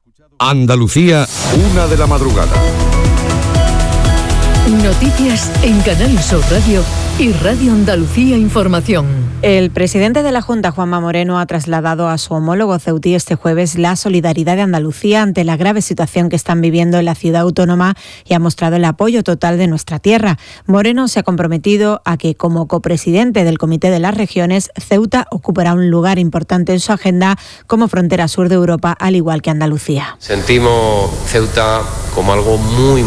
Andalucía, 1:00 a.m. Noticias en Canal Sur Radio y Radio Andalucía Información. El presidente de la Junta, Juanma Moreno, ha trasladado a su homólogo ceutí este jueves la solidaridad de Andalucía ante la grave situación que están viviendo en la ciudad autónoma y ha mostrado el apoyo total de nuestra tierra. Moreno se ha comprometido a que, como copresidente del Comité de las Regiones, Ceuta ocupará un lugar importante en su agenda como frontera sur de Europa, al igual que Andalucía. Sentimos Ceuta como algo muy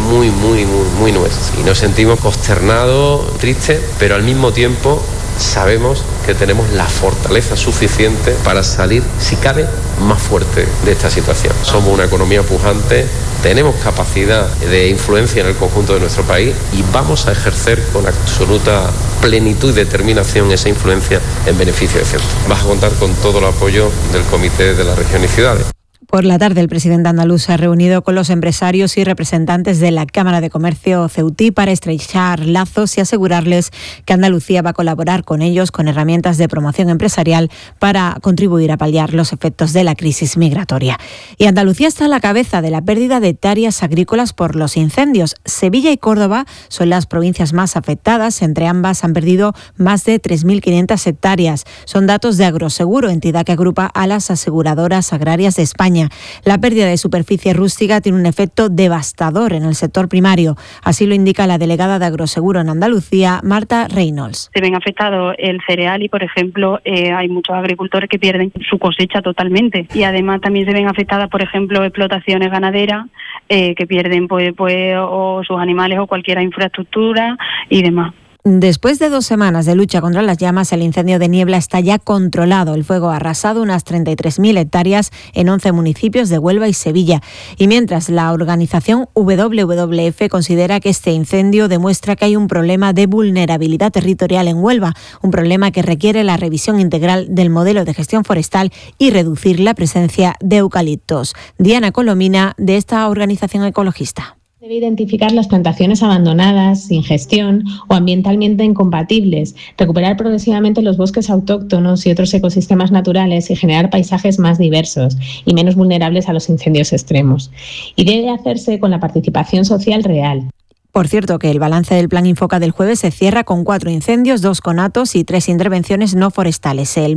nuestro y nos sentimos consternados, tristes, pero al mismo tiempo sabemos que tenemos la fortaleza suficiente para salir, si cabe, más fuerte de esta situación. Somos una economía pujante, tenemos capacidad de influencia en el conjunto de nuestro país y vamos a ejercer con absoluta plenitud y determinación esa influencia en beneficio de Ceuta. Vas a contar con todo el apoyo del Comité de las Regiones y Ciudades. Por la tarde, el presidente andaluz se ha reunido con los empresarios y representantes de la Cámara de Comercio ceutí para estrechar lazos y asegurarles que Andalucía va a colaborar con ellos con herramientas de promoción empresarial para contribuir a paliar los efectos de la crisis migratoria. Y Andalucía está a la cabeza de la pérdida de hectáreas agrícolas por los incendios. Sevilla y Córdoba son las provincias más afectadas. Entre ambas han perdido más de 3.500 hectáreas. Son datos de Agroseguro, entidad que agrupa a las aseguradoras agrarias de España. La pérdida de superficie rústica tiene un efecto devastador en el sector primario. Así lo indica la delegada de Agroseguro en Andalucía, Marta Reynolds. Se ven afectados el cereal y, por ejemplo, hay muchos agricultores que pierden su cosecha totalmente. Y además también se ven afectadas, por ejemplo, explotaciones ganaderas que pierden pues o sus animales o cualquier infraestructura y demás. Después de 2 semanas de lucha contra las llamas, el incendio de Niebla está ya controlado. El fuego ha arrasado unas 33.000 hectáreas en 11 municipios de Huelva y Sevilla. Y mientras, la organización WWF considera que este incendio demuestra que hay un problema de vulnerabilidad territorial en Huelva, un problema que requiere la revisión integral del modelo de gestión forestal y reducir la presencia de eucaliptos. Diana Colomina, de esta organización ecologista. Debe identificar las plantaciones abandonadas, sin gestión o ambientalmente incompatibles, recuperar progresivamente los bosques autóctonos y otros ecosistemas naturales y generar paisajes más diversos y menos vulnerables a los incendios extremos. Y debe hacerse con la participación social real. Por cierto, que el balance del Plan Infoca del jueves se cierra con 4 incendios, 2 conatos y 3 intervenciones no forestales. El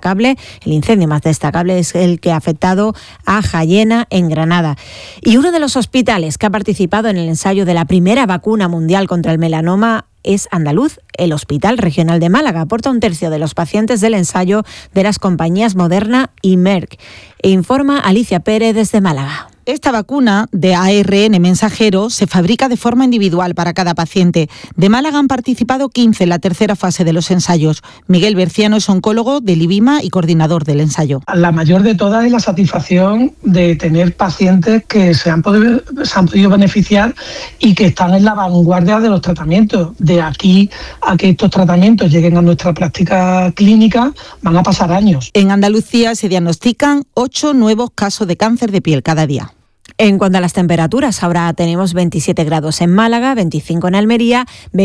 incendio más destacable es el que ha afectado a Jayena, en Granada. Y uno de los hospitales que ha participado en el ensayo de la primera vacuna mundial contra el melanoma es andaluz. El Hospital Regional de Málaga aporta 1/3 de los pacientes del ensayo de las compañías Moderna y Merck. Informa Alicia Pérez desde Málaga. Esta vacuna de ARN mensajero se fabrica de forma individual para cada paciente. De Málaga han participado 15 en la tercera fase de los ensayos. Miguel Berciano es oncólogo del IBIMA y coordinador del ensayo. La mayor de todas es la satisfacción de tener pacientes que se han podido beneficiar y que están en la vanguardia de los tratamientos. De aquí a que estos tratamientos lleguen a nuestra práctica clínica van a pasar años. En Andalucía se diagnostican 8 nuevos casos de cáncer de piel cada día. En cuanto a las temperaturas, ahora tenemos 27 grados en Málaga, 25 en Almería,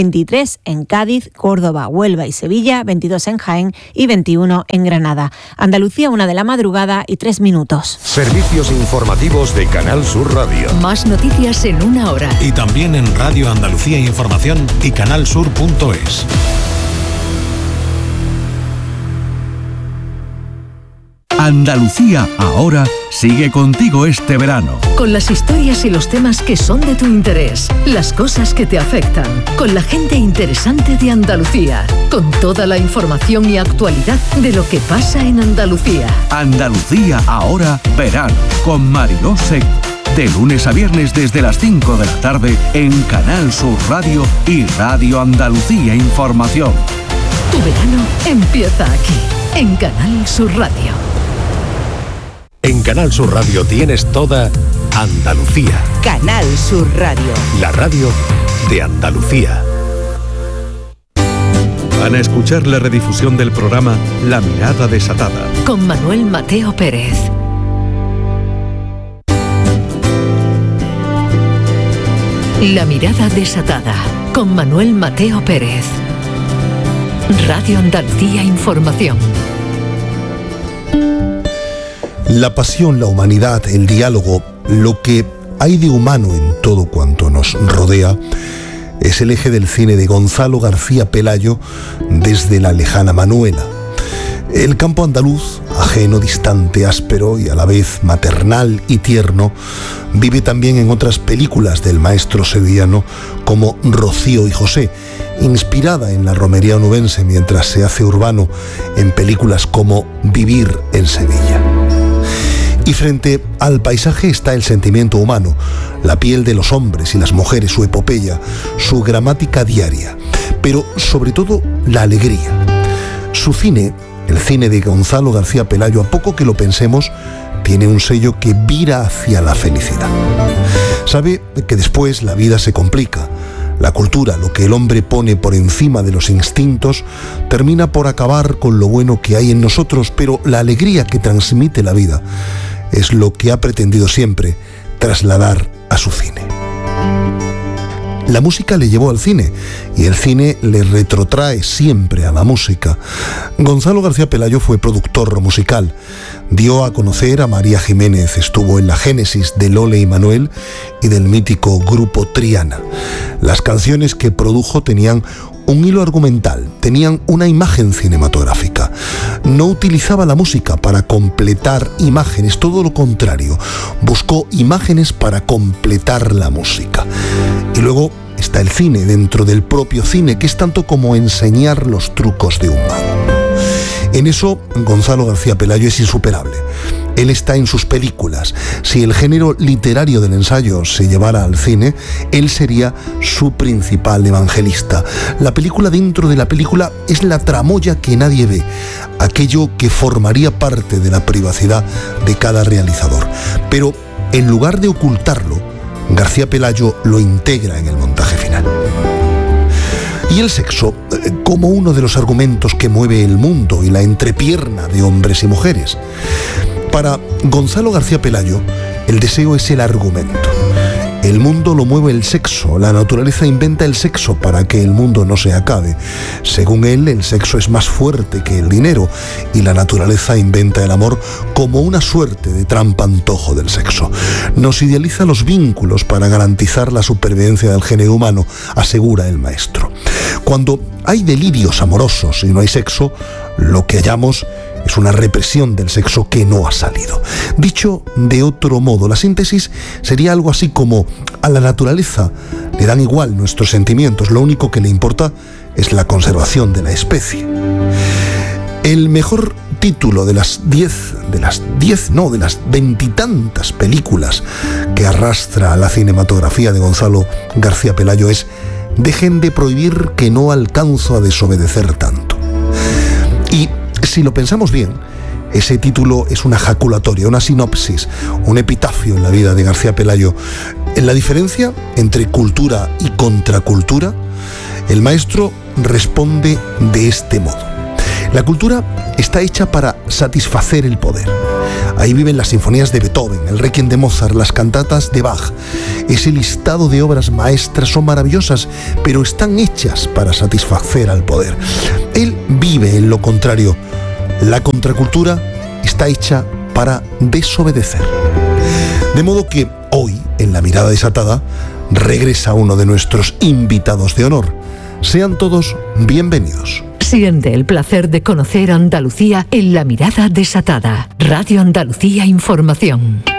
23 en Cádiz, Córdoba, Huelva y Sevilla, 22 en Jaén y 21 en Granada. Andalucía, 1:00 y 3 minutos. Servicios informativos de Canal Sur Radio. Más noticias en 1 hora. Y también en Radio Andalucía Información y canalsur.es. Andalucía ahora sigue contigo este verano. Con las historias y los temas que son de tu interés, las cosas que te afectan, con la gente interesante de Andalucía, con toda la información y actualidad de lo que pasa en Andalucía. Andalucía ahora verano, con Mariló Seco. De lunes a viernes desde las 5 de la tarde en Canal Sur Radio y Radio Andalucía Información. Tu verano empieza aquí, en Canal Sur Radio. En Canal Sur Radio tienes toda Andalucía. Canal Sur Radio. La radio de Andalucía. Van a escuchar la redifusión del programa La Mirada Desatada. Con Manuel Mateo Pérez. La Mirada Desatada. Con Manuel Mateo Pérez. Radio Andalucía Información. La pasión, la humanidad, el diálogo, lo que hay de humano en todo cuanto nos rodea, es el eje del cine de Gonzalo García Pelayo desde la lejana Manuela. El campo andaluz, ajeno, distante, áspero y a la vez maternal y tierno, vive también en otras películas del maestro sevillano como Rocío y José, inspirada en la romería onubense mientras se hace urbano en películas como Vivir en Sevilla. Y frente al paisaje está el sentimiento humano, la piel de los hombres y las mujeres, su epopeya, su gramática diaria, pero sobre todo la alegría. Su cine, el cine de Gonzalo García Pelayo, a poco que lo pensemos, tiene un sello que vira hacia la felicidad. Sabe que después la vida se complica. La cultura, lo que el hombre pone por encima de los instintos, termina por acabar con lo bueno que hay en nosotros, pero la alegría que transmite la vida es lo que ha pretendido siempre trasladar a su cine. La música le llevó al cine y el cine le retrotrae siempre a la música. Gonzalo García Pelayo fue productor musical. Dio a conocer a María Jiménez, estuvo en la génesis de Lole y Manuel y del mítico grupo Triana. Las canciones que produjo tenían un hilo argumental, tenían una imagen cinematográfica. No utilizaba la música para completar imágenes, todo lo contrario, buscó imágenes para completar la música. Y luego está el cine dentro del propio cine, que es tanto como enseñar los trucos de un mago. En eso, Gonzalo García Pelayo es insuperable. Él está en sus películas. Si el género literario del ensayo se llevara al cine, él sería su principal evangelista. La película dentro de la película es la tramoya que nadie ve, aquello que formaría parte de la privacidad de cada realizador. Pero en lugar de ocultarlo, García Pelayo lo integra en el montaje final. Y el sexo, como uno de los argumentos que mueve el mundo y la entrepierna de hombres y mujeres. Para Gonzalo García Pelayo, el deseo es el argumento. El mundo lo mueve el sexo, la naturaleza inventa el sexo para que el mundo no se acabe. Según él, el sexo es más fuerte que el dinero y la naturaleza inventa el amor como una suerte de trampa-antojo del sexo. Nos idealiza los vínculos para garantizar la supervivencia del género humano, asegura el maestro. Cuando hay delirios amorosos y no hay sexo, lo que hallamos es una represión del sexo que no ha salido. Dicho de otro modo, la síntesis sería algo así como: a la naturaleza le dan igual nuestros sentimientos, lo único que le importa es la conservación de la especie. El mejor título de las 20 películas que arrastra la cinematografía de Gonzalo García Pelayo es Dejen de prohibir que no alcanzo a desobedecer tanto. Y si lo pensamos bien, ese título es una jaculatoria, una sinopsis, un epitafio en la vida de García Pelayo. En la diferencia entre cultura y contracultura, el maestro responde de este modo. La cultura está hecha para satisfacer el poder. Ahí viven las sinfonías de Beethoven, el Requiem de Mozart, las cantatas de Bach. Ese listado de obras maestras son maravillosas, pero están hechas para satisfacer al poder. Él vive en lo contrario. La contracultura está hecha para desobedecer. De modo que hoy, en La Mirada Desatada, regresa uno de nuestros invitados de honor. Sean todos bienvenidos. Siente el placer de conocer Andalucía en La Mirada Desatada. Radio Andalucía Información.